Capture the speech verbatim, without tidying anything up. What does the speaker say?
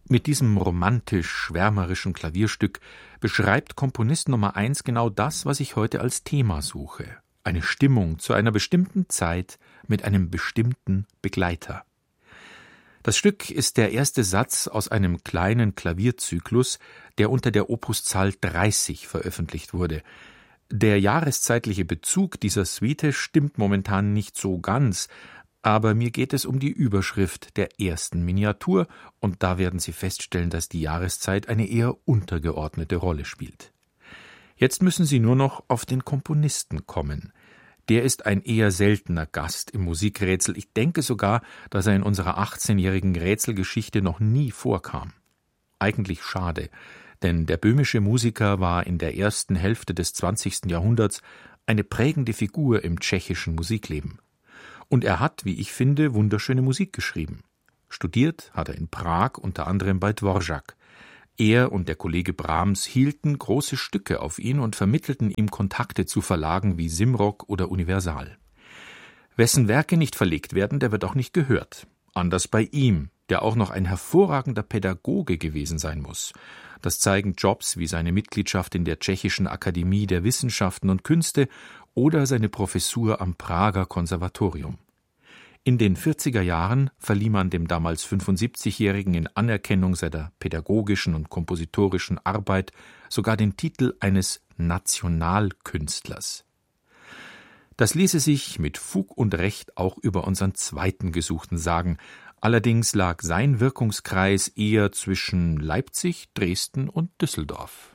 Mit diesem romantisch-schwärmerischen Klavierstück beschreibt Komponist Nummer eins genau das, was ich heute als Thema suche: eine Stimmung zu einer bestimmten Zeit mit einem bestimmten Begleiter. Das Stück ist der erste Satz aus einem kleinen Klavierzyklus, der unter der Opuszahl dreißig veröffentlicht wurde. Der jahreszeitliche Bezug dieser Suite stimmt momentan nicht so ganz, aber mir geht es um die Überschrift der ersten Miniatur, und da werden Sie feststellen, dass die Jahreszeit eine eher untergeordnete Rolle spielt. Jetzt müssen Sie nur noch auf den Komponisten kommen. Der ist ein eher seltener Gast im Musikrätsel. Ich denke sogar, dass er in unserer achtzehnjährigen Rätselgeschichte noch nie vorkam. Eigentlich schade, denn der böhmische Musiker war in der ersten Hälfte des zwanzigsten Jahrhunderts eine prägende Figur im tschechischen Musikleben. Und er hat, wie ich finde, wunderschöne Musik geschrieben. Studiert hat er in Prag unter anderem bei Dvorak. Er und der Kollege Brahms hielten große Stücke auf ihn und vermittelten ihm Kontakte zu Verlagen wie Simrock oder Universal. Wessen Werke nicht verlegt werden, der wird auch nicht gehört. Anders bei ihm, der auch noch ein hervorragender Pädagoge gewesen sein muss. Das zeigen Jobs wie seine Mitgliedschaft in der Tschechischen Akademie der Wissenschaften und Künste oder seine Professur am Prager Konservatorium. In den vierziger Jahren verlieh man dem damals fünfundsiebzigjährigen in Anerkennung seiner pädagogischen und kompositorischen Arbeit sogar den Titel eines Nationalkünstlers. Das ließe sich mit Fug und Recht auch über unseren zweiten Gesuchten sagen. Allerdings lag sein Wirkungskreis eher zwischen Leipzig, Dresden und Düsseldorf.